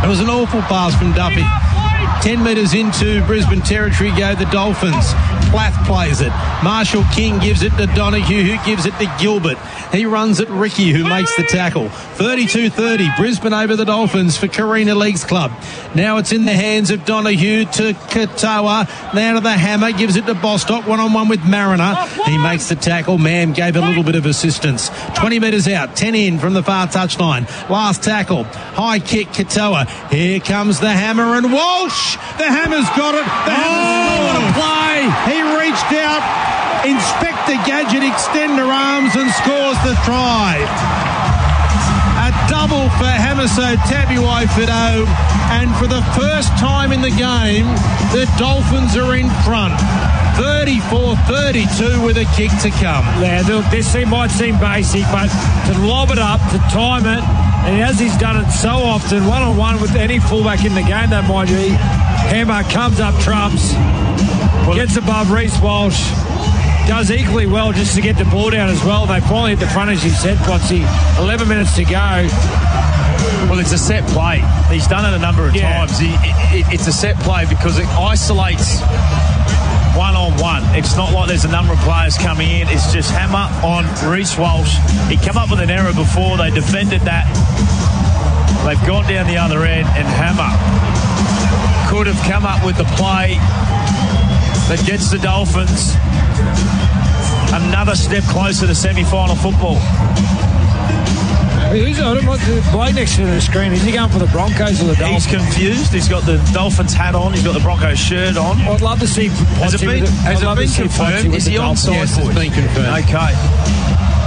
It was an awful pass from Duffy. 10 metres into Brisbane territory go the Dolphins. Plath plays it. Marshall King gives it to Donahue, who gives it to Gilbert. He runs at Ricky, who makes the tackle. 32-30, Brisbane over the Dolphins for Carina Leagues Club. Now it's in the hands of Donahue to Katoa. Now to the Hammer, gives it to Bostock, one-on-one with Mariner. He makes the tackle. Mam gave a little bit of assistance. 20 metres out, 10 in from the far touchline. Last tackle, high kick, Katoa. Here comes the Hammer and Walsh. The Hammer's got it. The Hammer's got a play. He reached out. Inspector Gadget extend her arms and scores the try. A double for Hamiso Tabuai-Fidow, and for the first time in the game, the Dolphins are in front. 34-32 with a kick to come. Yeah, this might seem basic, but to lob it up, to time it, and as he's done it so often, one-on-one with any fullback in the game, that might be, Hammer comes up trumps, gets above Reece Walsh, does equally well just to get the ball down as well. They finally hit the front, as you said, Potsy. 11 minutes to go. Well, it's a set play. He's done it a number of times. It's a set play because it isolates one-on-one. It's not like there's a number of players coming in. It's just Hammer on Reece Walsh. He came up with an error before. They defended that. They've gone down the other end, and Hammer could have come up with the play that gets the Dolphins another step closer to semi-final football. I don't want the boy next to the screen. Is he going for the Broncos or the Dolphins? He's confused. He's got the Dolphins hat on. He's got the Broncos shirt on. I'd love to see. Has it been confirmed? Is he onside? Yes, it's been confirmed. Okay.